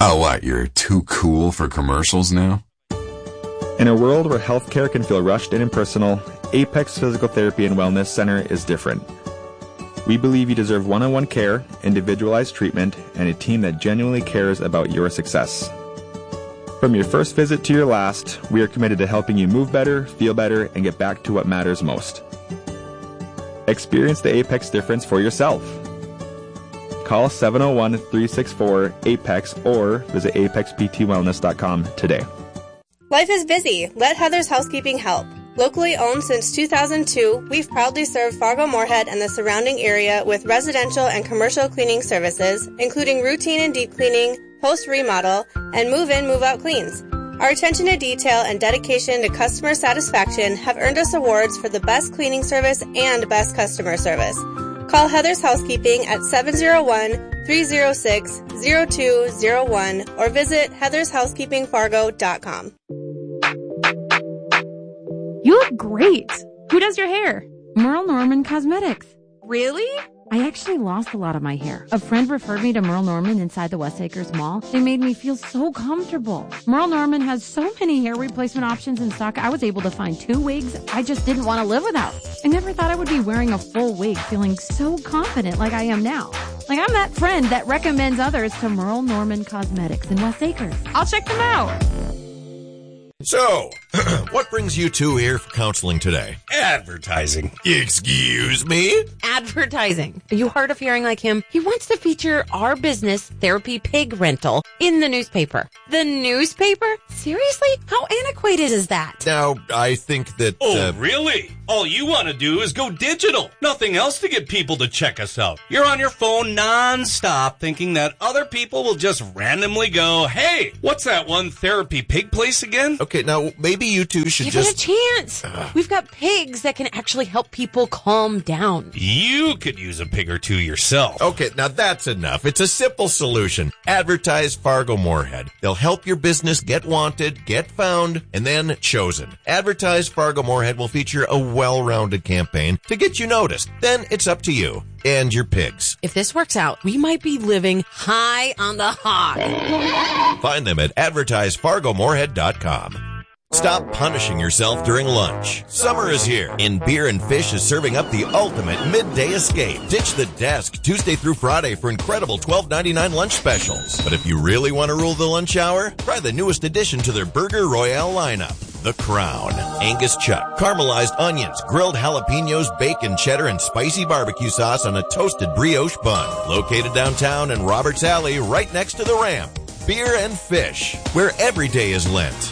Oh, what? You're too cool for commercials now? In a world where healthcare can feel rushed and impersonal, Apex Physical Therapy and Wellness Center is different. We believe you deserve one-on-one care, individualized treatment, and a team that genuinely cares about your success. From your first visit to your last, we are committed to helping you move better, feel better, and get back to what matters most. Experience the Apex difference for yourself. Call 701-364-APEX or visit apexptwellness.com today. Life is busy. Let Heather's Housekeeping help. Locally owned since 2002, we've proudly served Fargo-Moorhead and the surrounding area with residential and commercial cleaning services, including routine and deep cleaning, post-remodel, and move-in, move-out cleans. Our attention to detail and dedication to customer satisfaction have earned us awards for the best cleaning service and best customer service. Call Heather's Housekeeping at 701-306-0201 or visit heathershousekeepingfargo.com. You look great. Who does your hair? Merle Norman Cosmetics. Really? I actually lost a lot of my hair. A friend referred me to Merle Norman inside the West Acres Mall. They made me feel so comfortable. Merle Norman has so many hair replacement options in stock. I was able to find 2 wigs I just didn't want to live without. I never thought I would be wearing a full wig feeling so confident like I am now. Like I'm that friend that recommends others to Merle Norman Cosmetics in West Acres. I'll check them out. So, what brings you two here for counseling today? Advertising. Excuse me? Advertising. Are you hard of hearing like him? He wants to feature our business, Therapy Pig Rental, in the newspaper. The newspaper? Seriously? How antiquated is that? Now, I think that... Really? All you want to do is go digital. Nothing else to get people to check us out. You're on your phone non-stop thinking that other people will just randomly go, hey, what's that one Therapy Pig place again? Okay, now, maybe you two should Give it a chance. We've got pigs that can actually help people calm down. You could use a pig or two yourself. Okay, now that's enough. It's a simple solution. Advertise Fargo-Moorhead. They'll help your business get wanted, get found, and then chosen. Advertise Fargo-Moorhead will feature a well-rounded campaign to get you noticed. Then it's up to you and your pigs. If this works out, we might be living high on the hog. Find them at advertisefargomoorhead.com. Stop punishing yourself during lunch. Summer is here, and Beer and Fish is serving up the ultimate midday escape. Ditch the desk Tuesday through Friday for incredible $12.99 lunch specials. But if you really want to rule the lunch hour, try the newest addition to their Burger Royale lineup. The Crown. Angus chuck, caramelized onions, grilled jalapenos, bacon, cheddar, and spicy barbecue sauce on a toasted brioche bun. Located downtown in Roberts Alley, right next to the ramp. Beer and Fish, where every day is Lent.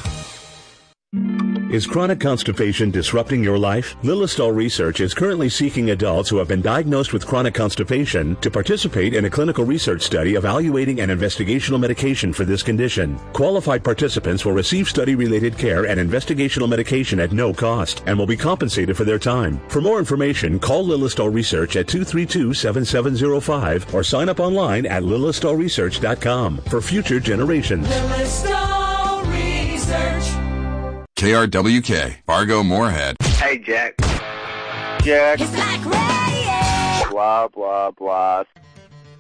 Is chronic constipation disrupting your life? Lilistol Research is currently seeking adults who have been diagnosed with chronic constipation to participate in a clinical research study evaluating an investigational medication for this condition. Qualified participants will receive study-related care and investigational medication at no cost and will be compensated for their time. For more information, call Lilistol Research at 232-7705 or sign up online at lilistolresearch.com for future generations. Lilistol Research. KRWK, Fargo Moorhead. Hey, Jack. Jack. It's like rain. Blah, blah, blah.